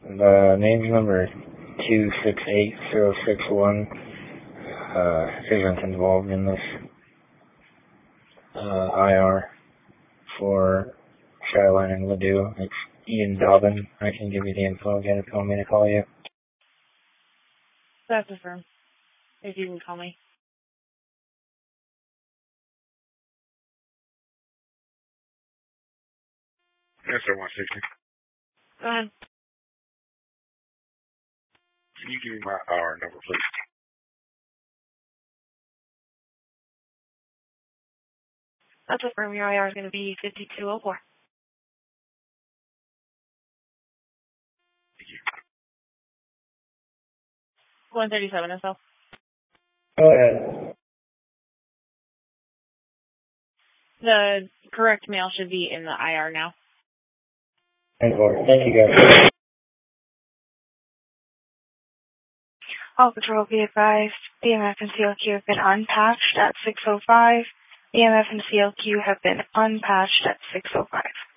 Name's number 268061. Isn't involved in this IR for Skyline and Ladue. It's Ian Dobbin. I can give you the info again if you want me to call you. That's affirmed. If you can call me. Yes, sir, 160. Go ahead. Can you give me my IR number, please? That's affirmed. Your IR is going to be 5204. Thank you. 137 SL. Go ahead. The correct mail should be in the IR now. Thank you, guys. All patrol be advised, EMF and CLQ have been unpatched at 6:05. EMF and CLQ have been unpatched at 6:05.